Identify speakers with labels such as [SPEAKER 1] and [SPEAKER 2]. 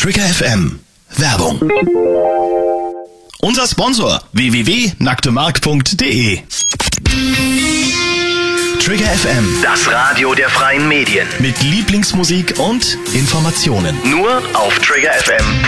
[SPEAKER 1] Trigger FM. Werbung. Unser Sponsor www.nacktemark.de. Trigger FM,
[SPEAKER 2] Das Radio der freien Medien.
[SPEAKER 1] mit Lieblingsmusik und Informationen.
[SPEAKER 2] Nur auf triggerfm.de.